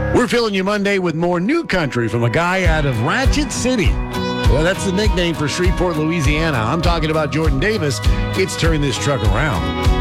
We're filling you Monday with more new country from a guy out of Ratchet City. Well, that's the nickname for Shreveport, Louisiana. I'm talking about Jordan Davis. It's Turn This Truck Around.